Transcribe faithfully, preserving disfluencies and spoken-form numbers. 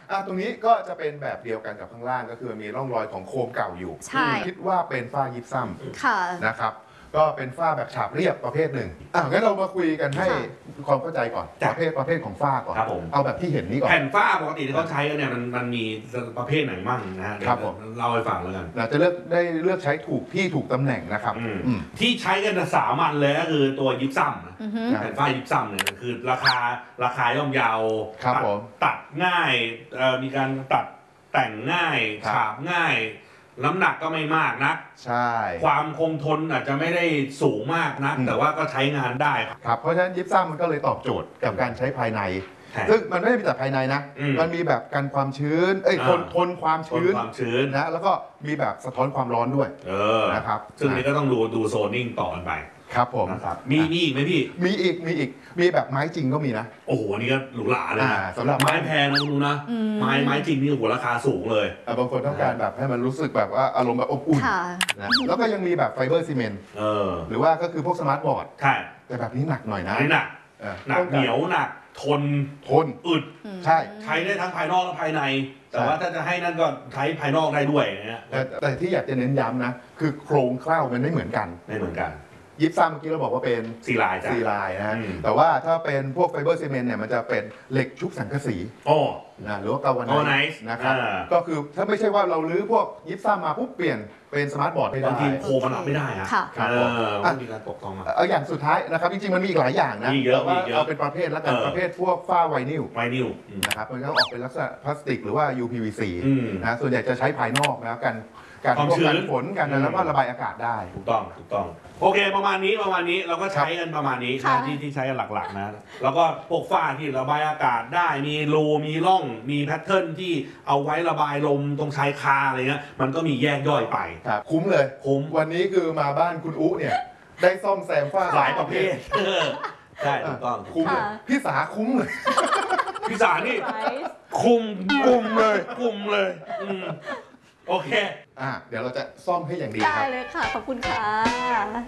อ่ะตรงนี้ก็จะเป็นแบบเดียวกันกับข้างล่างก็คือมีร่องรอยของโคมเก่าอยู่ใช่คิดว่าเป็นฝ้ายิปซัมค่ะนะครับก็เป็นฝ้าแบบฉาบเรียบประเภทหนึ่งอ่ะงั้นเรามาคุยกันให้ความเข้าใจก่อนประเภทประเภทของฝ้าก่อนเอาแบบที่เห็นนี้ก่อนแผ่นฝ้าปกติที่เขาใช้กันเนี่ยมันมันมีประเภทไหนมั่งนะฮะครับผมเล่าให้ฟังแล้วกันเราจะเลือกได้เลือกใช้ถูกที่ถูกตำแหน่งนะครับที่ใช้กันสามัญเลยก็คือตัวยิปซัมแผ่นฝ้ายิปซัมเนี่ยคือราคาราคาย่อมเยาวตัดง่ายมีการตัดแต่งง่ายฉาบง่ายน้ำหนักก็ไม่มากนักใช่ความคงทนอาจจะไม่ได้สูงมากนักแต่ว่าก็ใช้งานได้ครับเพราะฉะนั้นยิปซัมมันก็เลยตอบโจทย์กับการใช้ภายในซึ่งมันไม่ได้มีแต่ภายในนะมันมีแบบกันความชื้นเอ้ยทนทนความชื้นนะแล้วก็มีแบบสะท้อนความร้อนด้วยนะครับซึ่งนี้ก็ต้องดูดูโซนิ่งต่อกันไปครับผมนะครับมีมีอีกไหมพี่มีอีกมีอีกมีแบบไม้จริงก็มีนะโอ้โหนี่ก็หรูหราเลยนะสำหรับไม้แพงนะคุณนะไม้ไม้จริงนี่โอ้โหราคาสูงเลยบางคนต้องการแบบให้มันรู้สึกแบบว่าอารมณ์แบบอบอุ่นนะแล้วก็ยังมีแบบไฟเบอร์ซีเมนต์หรือว่าก็คือพวกสมาร์ทบอร์ดใช่แต่แบบนี้หนักหน่อยนะหนักหนักเหนียวหนักทนทนอึดใช่ใช้ได้ทั้งภายนอกและภายในแต่ว่าถ้าจะให้นั่นก็ใช้ภายนอกได้ด้วยนะแต่แต่ที่อยากจะเน้นย้ำนะคือโครงเคล้ามันไม่เหมือนกันไม่เหมือนกันยิปซัมเมื่อกี้เราบอกว่าเป็นซีลายซีลายนะแต่ว่าถ้าเป็นพวกไฟเบอร์ซีเมนต์เนี่ยมันจะเป็นเหล็กชุบสังกะสีโอ้นะหรือว่ากาวาไนซ์นะครับก็คือถ้าไม่ใช่ว่าเราลื้อพวกยิปซัมมาปุ๊บเปลี่ยนเป็นสมาร์ทบอร์ดไม่ได้บางทีโคมันรับไม่ได้ฮะครับมีการตกตองเอาอย่างสุดท้ายนะครับจริงๆมันมีอีกหลายอย่างนะแต่ว่าเอาเป็นประเภทละกันประเภทพวกฝ้าไวนิลไวนิลนะครับมันก็ออกเป็นลักษณะพลาสติกหรือว่า ยู พี วี ซี นะส่วนใหญ่จะใช้ภายนอกนะกันการป้องกันฝนกันแล้วก็ระบายอากาศได้ถูกต้องถูกต้องโอเคประมาณนี้ประมาณนี้เราก็ใช้กันประมาณนี้นะที่ที่ใช้กันหลักๆนะแล้วก็พวกฝ้าที่ระบายอากาศได้มีรูมีร่องมีแพทเทิร์นที่เอาไว้ระบายลมตรงชายคาอะไรเงี้ยมันก็มีแยกย่อยไปคุ้มเลยคุ้มวันนี้คือมาบ้านคุณอุ๊เนี่ยได้ซ่อมแซมฝ้าหลายประเภทใช่ถูกต้องคุ้มเลยพี่สาคุ้มเลยพี่สานี่คุ้มคุ้มเลยคุ้มเลยโอเคอ่ะเดี๋ยวเราจะซ่อมให้อย่างดีครับได้เลยค่ะขอบคุณค่ะ